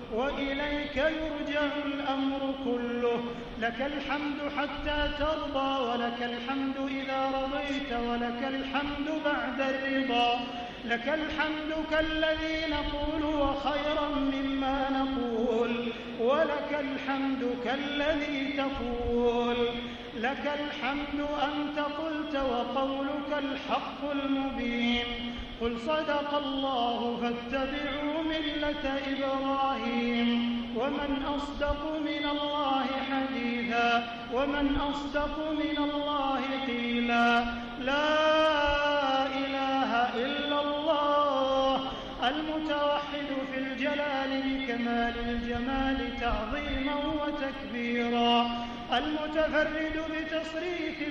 وإليك يرجع الأمر كله. لك الحمد حتى ترضى، ولك الحمد إذا رضيت، ولك الحمد بعد الرضا. لك الحمد كالذي نقول وخيرا مما نقول، ولك الحمد كالذي تقول. لك الحمد أنت قلت وقولك الحق المبين. قل صدق الله فاتبعوا ملة إبراهيم. ومن أصدق من الله حديثا، ومن أصدق من الله قيلا. لا إله إلا الله المتوحد في الجلال بكمال الجمال تعظيما وتكبيرا، المتفرد بتصريف